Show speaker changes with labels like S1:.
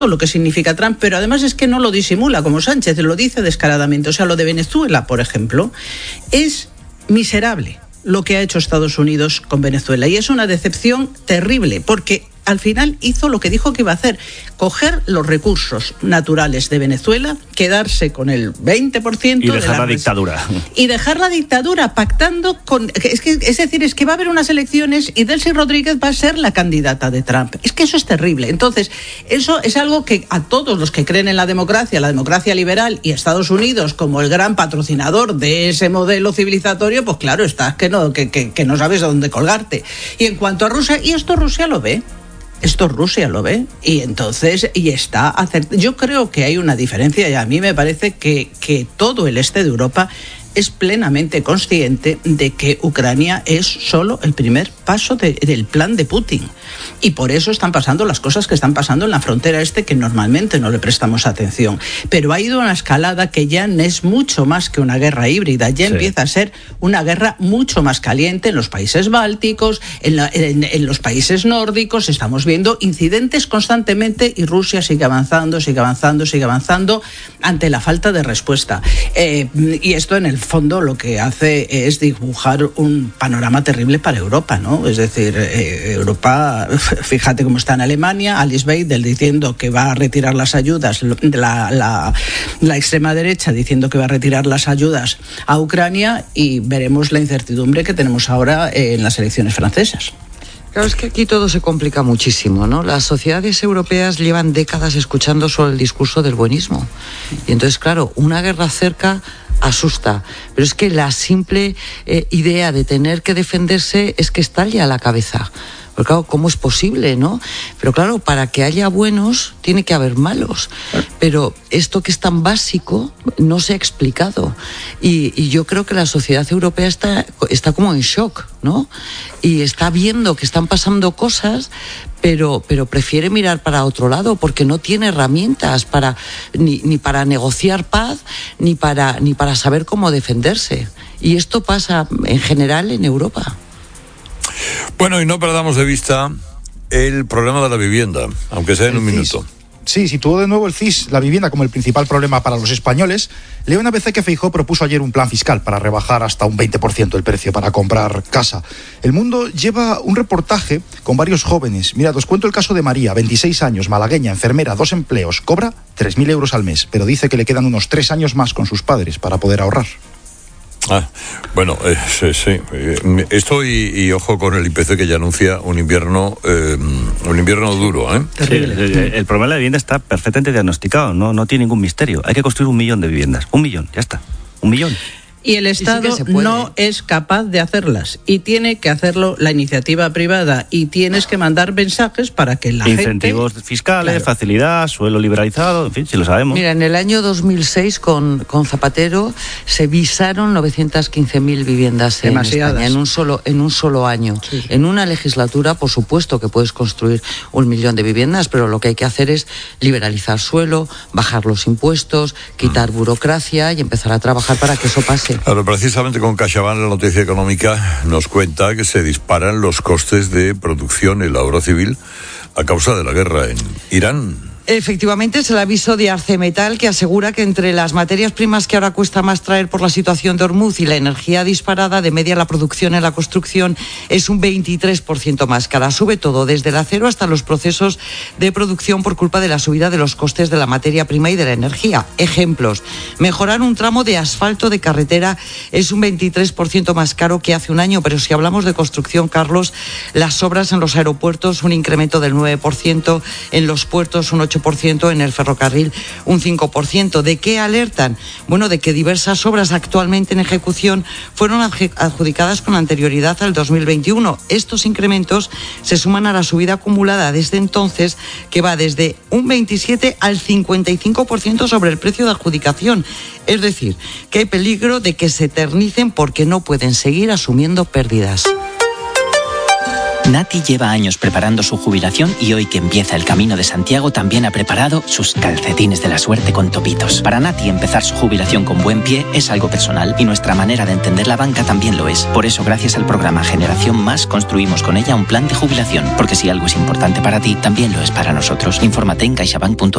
S1: lo que significa Trump, pero además es que no lo disimula como Sánchez, lo dice descaradamente. O sea, lo de Venezuela, por ejemplo, es miserable lo que ha hecho Estados Unidos con Venezuela, y es una decepción terrible, porque al final hizo lo que dijo que iba a hacer: coger los recursos naturales de Venezuela, quedarse con el 20%
S2: y dejar la dictadura.
S1: Y dejar la dictadura pactando con... Es que va a haber unas elecciones y Delcy Rodríguez va a ser la candidata de Trump. Es que eso es terrible. Entonces, eso es algo que a todos los que creen en la democracia liberal, y Estados Unidos como el gran patrocinador de ese modelo civilizatorio, pues claro, estás que no sabes a dónde colgarte. Y en cuanto a Rusia, y esto Rusia lo ve. Y entonces, yo creo que hay una diferencia, y a mí me parece que todo el este de Europa es plenamente consciente de que Ucrania es solo el primer paso del plan de Putin. Y por eso están pasando las cosas que están pasando en la frontera este, que normalmente no le prestamos atención. Pero ha ido a una escalada que ya es mucho más que una guerra híbrida, ya empieza a ser una guerra mucho más caliente en los países bálticos, en los países nórdicos. Estamos viendo incidentes constantemente y Rusia sigue avanzando ante la falta de respuesta. Y esto en el fondo lo que hace es dibujar un panorama terrible para Europa, ¿no? Es decir, Europa, fíjate cómo está en Alemania, Alice Weidel diciendo que va a retirar las ayudas, la extrema derecha diciendo que va a retirar las ayudas a Ucrania, y veremos la incertidumbre que tenemos ahora en las elecciones francesas.
S3: Claro, es que aquí todo se complica muchísimo, ¿no? Las sociedades europeas llevan décadas escuchando solo el discurso del buenismo. Y entonces, claro, una guerra cerca asusta, pero es que la simple idea de tener que defenderse es que estalle a la cabeza. Porque claro, ¿cómo es posible, no? Pero claro, para que haya buenos, tiene que haber malos. Pero esto que es tan básico no se ha explicado. Y yo creo que la sociedad europea está como en shock, ¿no? Y está viendo que están pasando cosas, pero prefiere mirar para otro lado, porque no tiene herramientas ni para negociar paz, ni para saber cómo defenderse. Y esto pasa en general en Europa.
S4: Bueno, y no perdamos de vista el problema de la vivienda, aunque sea en un minuto.
S5: Sí, situó de nuevo el CIS la vivienda como el principal problema para los españoles. Leo en ABC que Feijóo propuso ayer un plan fiscal para rebajar hasta un 20% el precio para comprar casa. El Mundo lleva un reportaje con varios jóvenes. Mirad, os cuento el caso de María, 26 años, malagueña, enfermera, 2 empleos, cobra 3.000 euros al mes, pero dice que le quedan unos 3 años más con sus padres para poder ahorrar.
S4: Bueno, sí. Esto y ojo con el IPC, que ya anuncia un invierno duro, ¿eh?
S2: Terrible. El problema de la vivienda está perfectamente diagnosticado, no tiene ningún misterio. Hay que construir 1 millón de viviendas. 1 millón, ya está. 1 millón.
S1: Y el Estado no es capaz de hacerlas, y tiene que hacerlo la iniciativa privada, y tienes que mandar mensajes para que la
S2: incentivos fiscales, claro, facilidad, suelo liberalizado, en fin, si lo sabemos.
S3: Mira, en el año 2006 con Zapatero se visaron 915.000 viviendas en España en un solo año. Sí. En una legislatura, por supuesto que puedes construir 1 millón de viviendas, pero lo que hay que hacer es liberalizar suelo, bajar los impuestos, quitar burocracia y empezar a trabajar para que eso pase.
S4: Claro, precisamente con CaixaBank, la noticia económica nos cuenta que se disparan los costes de producción en la obra civil a causa de la guerra en Irán.
S3: Efectivamente, es el aviso de ArcelorMittal, que asegura que entre las materias primas que ahora cuesta más traer por la situación de Hormuz y la energía disparada, de media la producción en la construcción es un 23% más cara. Sube todo, desde el acero hasta los procesos de producción, por culpa de la subida de los costes de la materia prima y de la energía. Ejemplos: mejorar un tramo de asfalto de carretera es un 23% más caro que hace un año, pero si hablamos de construcción, Carlos, las obras en los aeropuertos un incremento del 9%, en los puertos un 8%, en el ferrocarril un 5%. ¿De qué alertan? Bueno, de que diversas obras actualmente en ejecución fueron adjudicadas con anterioridad al 2021. Estos incrementos se suman a la subida acumulada desde entonces, que va desde un 27 al 55% sobre el precio de adjudicación. Es decir, que hay peligro de que se eternicen porque no pueden seguir asumiendo pérdidas.
S6: Nati lleva años preparando su jubilación y hoy que empieza el Camino de Santiago también ha preparado sus calcetines de la suerte con topitos. Para Nati, empezar su jubilación con buen pie es algo personal y nuestra manera de entender la banca también lo es. Por eso, gracias al programa Generación Más, construimos con ella un plan de jubilación, porque si algo es importante para ti, también lo es para nosotros. Infórmate en caixabank.es.